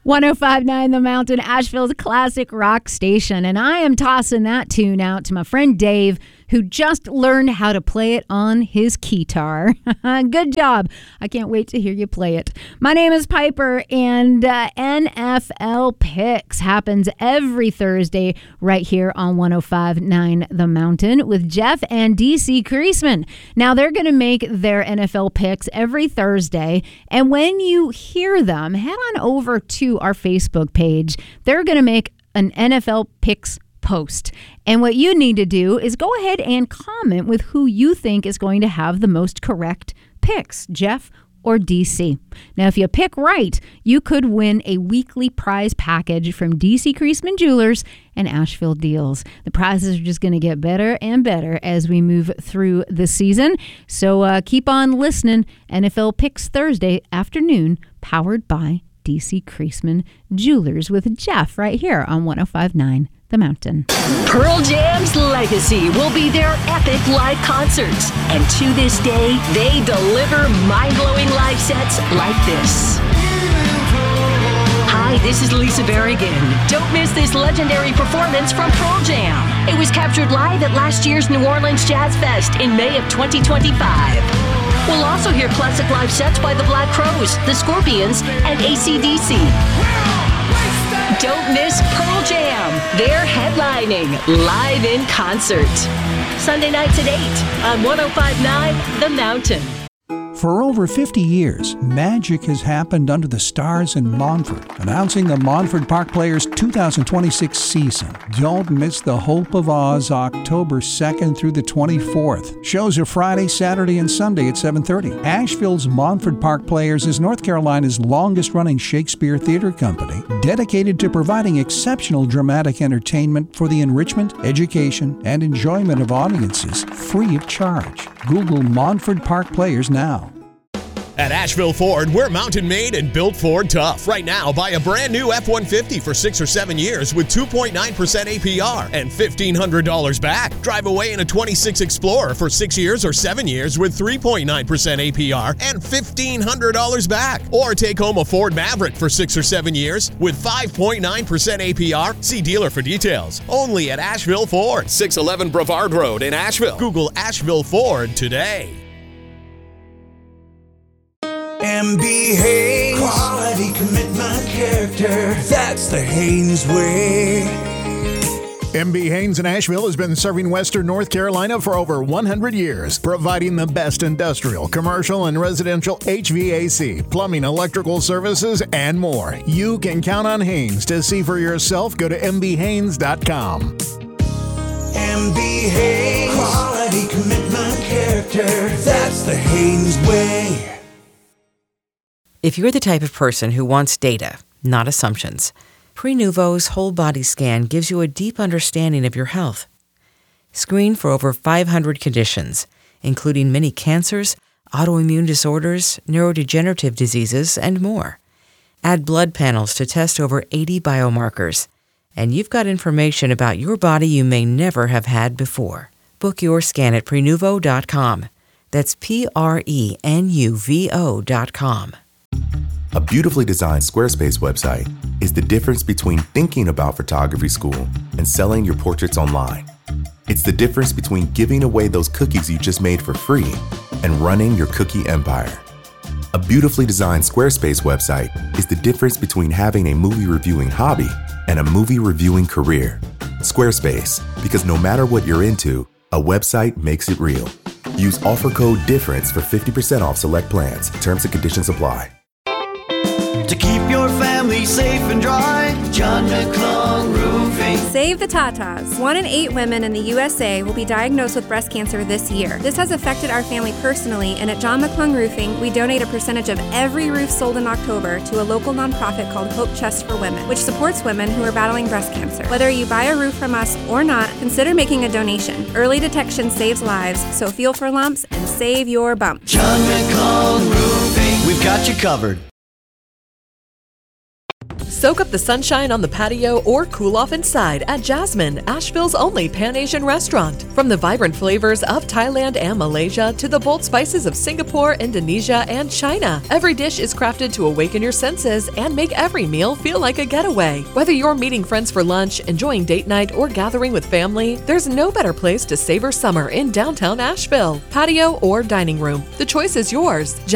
105.9 The Mountain, Asheville's classic rock station. And I am tossing that tune out to my friend Dave, who just learned how to play it on his keytar. Good job. I can't wait to hear you play it. My name is Piper, and NFL Picks happens every Thursday right here on 105.9 The Mountain with Jeff and DC Creasman. Now, they're going to make their NFL picks every Thursday, and when you hear them, head on over to our Facebook page. They're going to make an NFL Picks post. And what you need to do is go ahead and comment with who you think is going to have the most correct picks, Jeff or DC. Now, if you pick right, you could win a weekly prize package from DC Creasman Jewelers and Asheville Deals. The prizes are just going to get better and better as we move through the season. So keep on listening. NFL Picks Thursday afternoon, powered by DC Creasman Jewelers with Jeff right here on 105.9 The Mountain. Pearl Jam's legacy will be their epic live concerts. And to this day, they deliver mind-blowing live sets like this. Hi, this is Lisa Berrigan. Don't miss this legendary performance from Pearl Jam. It was captured live at last year's New Orleans Jazz Fest in May of 2025. We'll also hear classic live sets by the Black Crowes, the Scorpions, and AC/DC. Don't miss Pearl Jam. They're headlining live in concert. Sunday nights at 8 on 105.9 The Mountain. For over 50 years, magic has happened under the stars in Montford. Announcing the Montford Park Players 2026 season. Don't miss the Hope of Oz October 2nd through the 24th. Shows are Friday, Saturday, and Sunday at 7:30. Asheville's Montford Park Players is North Carolina's longest-running Shakespeare theater company, dedicated to providing exceptional dramatic entertainment for the enrichment, education, and enjoyment of audiences, free of charge. Google Montford Park Players now. At Asheville Ford, we're mountain made and built Ford tough. Right now, buy a brand new F-150 for 6 or 7 years with 2.9% APR and $1,500 back. Drive away in a 26 Explorer for 6 years or 7 years with 3.9% APR and $1,500 back. Or take home a Ford Maverick for 6 or 7 years with 5.9% APR. See dealer for details. Only at Asheville Ford, 611 Brevard Road in Asheville. Google Asheville Ford today. MB Haynes, quality, commitment, character, that's the Haynes way. MB Haynes in Asheville has been serving Western North Carolina for over 100 years, providing the best industrial, commercial, and residential HVAC, plumbing, electrical services, and more. You can count on Haynes. To see for yourself, go to mbhaynes.com. MB Haynes, quality, commitment, character, that's the Haynes way. If you're the type of person who wants data, not assumptions, Prenuvo's whole body scan gives you a deep understanding of your health. Screen for over 500 conditions, including many cancers, autoimmune disorders, neurodegenerative diseases, and more. Add blood panels to test over 80 biomarkers, and you've got information about your body you may never have had before. Book your scan at Prenuvo.com. That's Prenuvo.com. A beautifully designed Squarespace website is the difference between thinking about photography school and selling your portraits online. It's the difference between giving away those cookies you just made for free and running your cookie empire. A beautifully designed Squarespace website is the difference between having a movie reviewing hobby and a movie reviewing career. Squarespace, because no matter what you're into, a website makes it real. Use offer code DIFFERENCE for 50% off select plans. Terms and conditions apply. To keep your family safe and dry, John McClung Roofing. Save the Tatas. 1 in 8 women in the USA will be diagnosed with breast cancer this year. This has affected our family personally, and at John McClung Roofing, we donate a percentage of every roof sold in October to a local nonprofit called Hope Chest for Women, which supports women who are battling breast cancer. Whether you buy a roof from us or not, consider making a donation. Early detection saves lives, so feel for lumps and save your bump. John McClung Roofing, we've got you covered. Soak up the sunshine on the patio or cool off inside at Jasmine, Asheville's only Pan-Asian restaurant. From the vibrant flavors of Thailand and Malaysia to the bold spices of Singapore, Indonesia, and China, every dish is crafted to awaken your senses and make every meal feel like a getaway. Whether you're meeting friends for lunch, enjoying date night, or gathering with family, there's no better place to savor summer in downtown Asheville. Patio or dining room, the choice is yours.